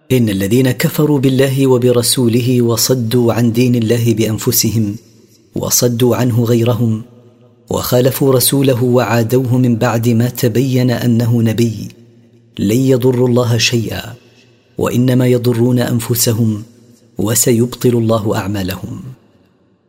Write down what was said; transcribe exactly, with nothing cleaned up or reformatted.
إن الذين كفروا بالله وبرسوله وصدوا عن دين الله بأنفسهم وصدوا عنه غيرهم وخالفوا رسوله وعادوه من بعد ما تبين أنه نبي لن يضروا الله شيئا، وإنما يضرون أنفسهم، وسيبطل الله أعمالهم.